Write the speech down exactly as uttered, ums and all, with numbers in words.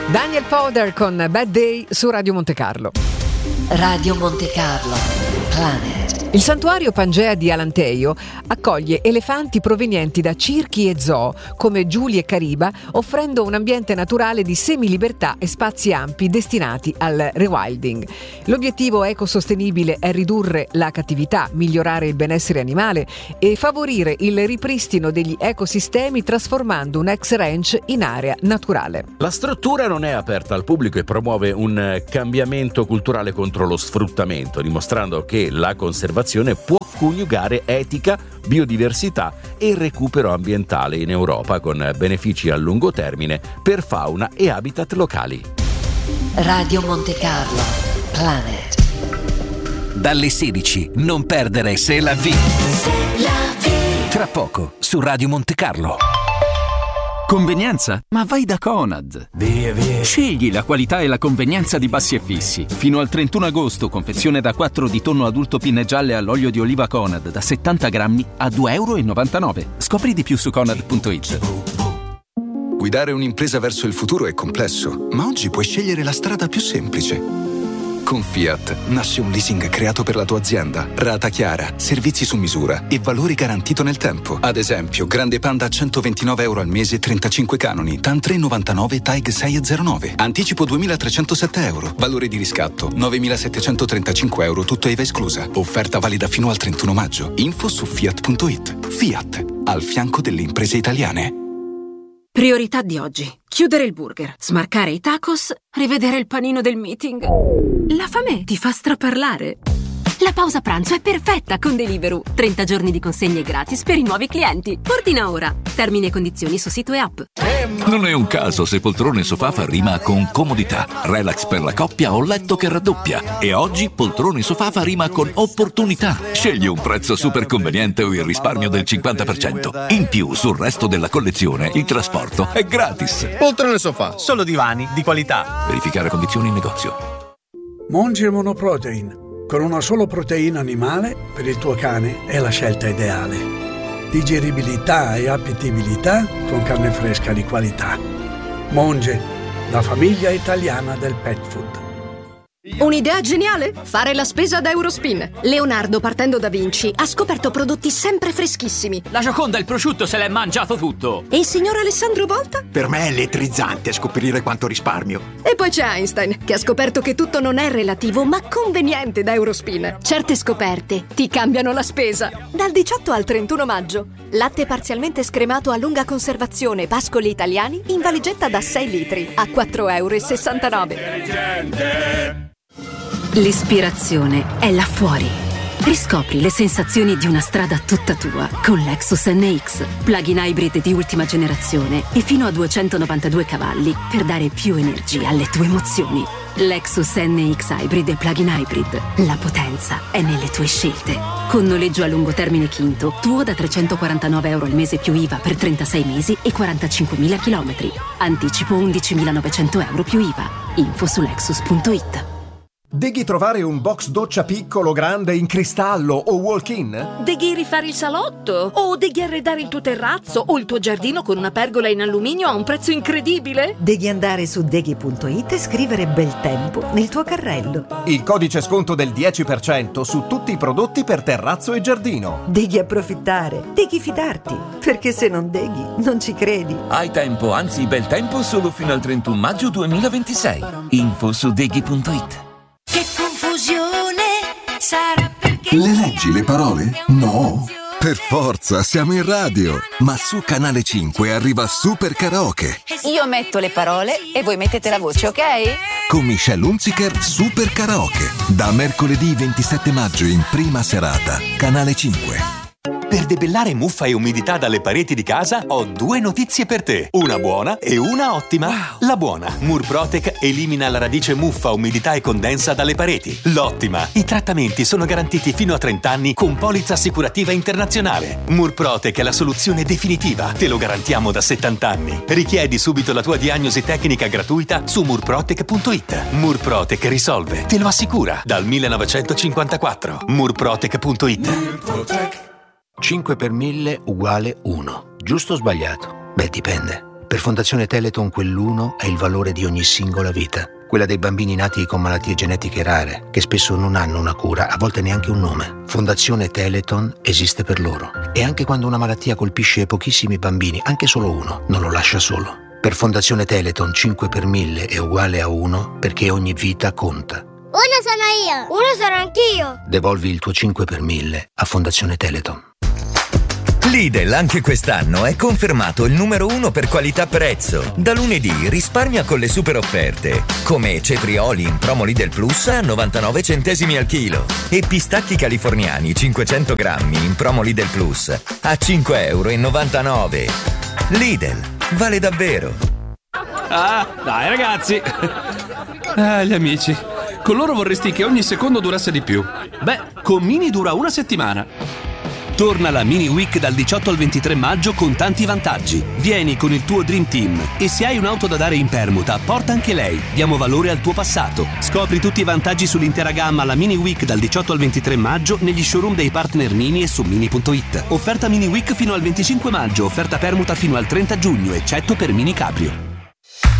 Daniel Powder con Bad Day su Radio Monte Carlo. Radio Monte Carlo, Planet. Il santuario Pangea di Alanteio accoglie elefanti provenienti da circhi e zoo come Giuli e Cariba, offrendo un ambiente naturale di semilibertà e spazi ampi destinati al rewilding. L'obiettivo ecosostenibile è ridurre la cattività, migliorare il benessere animale e favorire il ripristino degli ecosistemi trasformando un ex ranch in area naturale. La struttura non è aperta al pubblico e promuove un cambiamento culturale contro lo sfruttamento, dimostrando che la conservazione può coniugare etica, biodiversità e recupero ambientale in Europa, con benefici a lungo termine per fauna e habitat locali. Radio Monte Carlo, Planet. Dalle sedici, non perdere Se la vi. Tra poco su Radio Monte Carlo. Convenienza? Ma vai da Conad. Via, via. Scegli la qualità e la convenienza di Bassi e Fissi. Fino al trentuno agosto, confezione da quattro di tonno adulto pinne gialle all'olio di oliva Conad da settanta grammi a due virgola novantanove euro. Scopri di più su conad punto it. Guidare un'impresa verso il futuro è complesso, ma oggi puoi scegliere la strada più semplice. Con Fiat nasce un leasing creato per la tua azienda. Rata chiara, servizi su misura e valori garantito nel tempo. Ad esempio, Grande Panda a centoventinove euro al mese, trentacinque canoni, TAN tre virgola novantanove, TAG sei virgola zero nove. Anticipo duemilatrecentosette euro. Valore di riscatto novemilasettecentotrentacinque euro, tutto I V A esclusa. Offerta valida fino al trentuno maggio. Info su fiat punto it. Fiat, al fianco delle imprese italiane. Priorità di oggi: chiudere il burger, smarcare i tacos, rivedere il panino del meeting. La fame ti fa straparlare. La pausa pranzo è perfetta con Deliveroo. trenta giorni di consegne gratis per i nuovi clienti. Ordina ora. Termini e condizioni su sito e app. Non è un caso se poltrone sofà fa rima con comodità, relax per la coppia o letto che raddoppia. E oggi poltrone sofà fa rima con opportunità. Scegli un prezzo super conveniente o il risparmio del cinquanta per cento. In più, sul resto della collezione, il trasporto è gratis. Poltrone sofà, solo divani di qualità. Verificare condizioni in negozio. Monge Monoprotein. Con una solo proteina animale, per il tuo cane è la scelta ideale. Digeribilità e appetibilità con carne fresca di qualità. Monge, la famiglia italiana del pet food. Un'idea geniale? Fare la spesa da Eurospin. Leonardo, partendo da Vinci, ha scoperto prodotti sempre freschissimi. La Gioconda, il prosciutto, se l'è mangiato tutto. E il signor Alessandro Volta? Per me è elettrizzante scoprire quanto risparmio. E poi c'è Einstein, che ha scoperto che tutto non è relativo, ma conveniente da Eurospin. Certe scoperte ti cambiano la spesa. Dal diciotto al trentuno maggio. Latte parzialmente scremato a lunga conservazione Pascoli Italiani in valigetta da sei litri a quattro virgola sessantanove euro. L'ispirazione è là fuori. Riscopri le sensazioni di una strada tutta tua con Lexus N X, plug-in hybrid di ultima generazione e fino a duecentonovantadue cavalli per dare più energia alle tue emozioni. Lexus N X Hybrid e plug-in hybrid. La potenza è nelle tue scelte. Con noleggio a lungo termine Quinto, tuo da trecentoquarantanove euro al mese più I V A per trentasei mesi e quarantacinquemila chilometri. Anticipo undicimilanovecento euro più I V A. Info su lexus punto it. Deghi trovare un box doccia piccolo, grande, in cristallo o walk-in? Deghi rifare il salotto? O deghi arredare il tuo terrazzo o il tuo giardino con una pergola in alluminio a un prezzo incredibile? Devi andare su deghi punto it e scrivere bel tempo nel tuo carrello. Il codice sconto del dieci per cento su tutti i prodotti per terrazzo e giardino. Devi approfittare, devi fidarti, perché se non deghi non ci credi. Hai tempo, anzi bel tempo, solo fino al trentuno maggio duemilaventisei. Info su deghi punto it. Che confusione sarà perché... Le leggi le parole? No! Per forza, siamo in radio! Ma su Canale cinque arriva Super Karaoke. Io metto le parole e voi mettete la voce, ok? Con Michelle Hunziker, Super Karaoke. Da mercoledì ventisette maggio in prima serata. Canale cinque. Per debellare muffa e umidità dalle pareti di casa ho due notizie per te, una buona e una ottima. Wow. La buona, Murprotec elimina la radice muffa, umidità e condensa dalle pareti. L'ottima, i trattamenti sono garantiti fino a trenta anni con polizza assicurativa internazionale. Murprotec è la soluzione definitiva, te lo garantiamo da settanta anni. Richiedi subito la tua diagnosi tecnica gratuita su murprotec punto it. Murprotec risolve, te lo assicura, dal millenovecentocinquantaquattro. murprotec punto it. cinque per mille uguale uno. Giusto o sbagliato? Beh, dipende. Per Fondazione Teleton quell'uno è il valore di ogni singola vita. Quella dei bambini nati con malattie genetiche rare, che spesso non hanno una cura, a volte neanche un nome. Fondazione Teleton esiste per loro. E anche quando una malattia colpisce pochissimi bambini, anche solo uno, non lo lascia solo. Per Fondazione Teleton cinque per mille è uguale a uno, perché ogni vita conta. Uno sono io, uno sono anch'io. Devolvi il tuo cinque per mille a Fondazione Teleton. Lidl anche quest'anno è confermato il numero uno per qualità-prezzo. Da lunedì risparmia con le super offerte, come cetrioli in promo Lidl Plus a novantanove centesimi al chilo e pistacchi californiani cinquecento grammi in promo Lidl Plus a cinque e novantanove euro. Lidl, vale davvero. Ah, dai ragazzi. Ah, gli amici. Con loro vorresti che ogni secondo durasse di più. Beh, con Mini dura una settimana. Torna la Mini Week dal diciotto al ventitré maggio con tanti vantaggi. Vieni con il tuo Dream Team e se hai un'auto da dare in permuta, porta anche lei. Diamo valore al tuo passato. Scopri tutti i vantaggi sull'intera gamma alla Mini Week dal diciotto al ventitré maggio negli showroom dei partner Mini e su mini punto it. Offerta Mini Week fino al venticinque maggio, offerta permuta fino al trenta giugno, eccetto per Mini Cabrio.